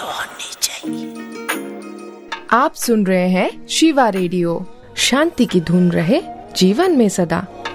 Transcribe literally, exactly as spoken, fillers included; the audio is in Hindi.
होनी चाहिए। आप सुन रहे हैं शिवा रेडियो। शांति की धुन रहे जीवन में सदा।